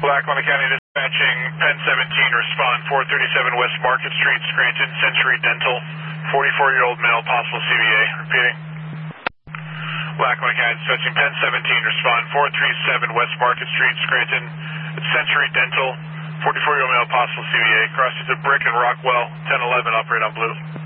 Lackawanna County dispatching, Penn 17, respond 437 West Market Street, Scranton, Century Dental, 44-year-old male, possible CVA. Repeating. Lackawanna County dispatching, Penn 17, respond 437 West Market Street, Scranton, Century Dental, 44-year-old male, possible CVA. Crossing to Brick and Rockwell, 1011, operate on blue.